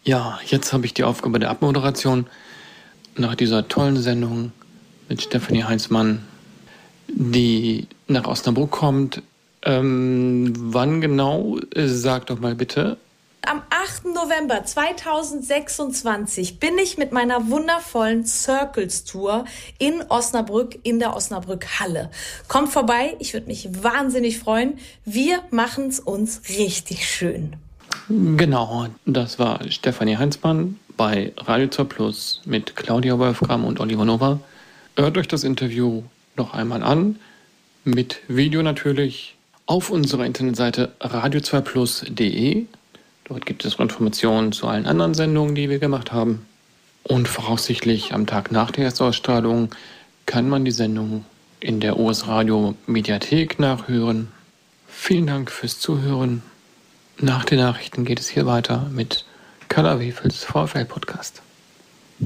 Ja, jetzt habe ich die Aufgabe der Abmoderation nach dieser tollen Sendung mit Stefanie Heinzmann, die nach Osnabrück kommt. Wann genau? Sag doch mal bitte. Am 8. November 2026 bin ich mit meiner wundervollen Circles Tour in Osnabrück, in der Osnabrück Halle. Kommt vorbei, ich würde mich wahnsinnig freuen. Wir machen es uns richtig schön. Genau, das war Stefanie Heinzmann bei Radio 2 Plus mit Claudia Wolfram und Oliver Nova. Hört euch das Interview noch einmal an, mit Video natürlich, auf unserer Internetseite radio2plus.de. Dort gibt es Informationen zu allen anderen Sendungen, die wir gemacht haben. Und voraussichtlich am Tag nach der Erstausstrahlung kann man die Sendung in der OS Radio Mediathek nachhören. Vielen Dank fürs Zuhören. Nach den Nachrichten geht es hier weiter mit Carla Wefels VfL Podcast.